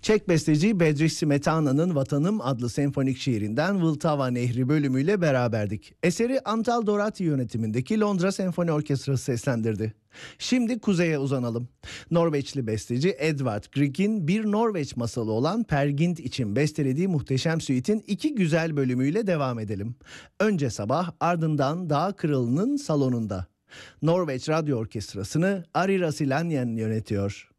Çek besteci Bedřich Smetana'nın Vatanım adlı senfonik şiirinden Vltava Nehri bölümüyle beraberdik. Eseri Antal Dorati yönetimindeki Londra Senfoni Orkestrası seslendirdi. Şimdi kuzeye uzanalım. Norveçli besteci Edvard Grieg'in bir Norveç masalı olan Peer Gynt için bestelediği muhteşem süitin iki güzel bölümüyle devam edelim. Önce sabah, ardından Dağ Kralı'nın salonunda. Norveç Radyo Orkestrası'nı Ari Rasilanyan yönetiyor.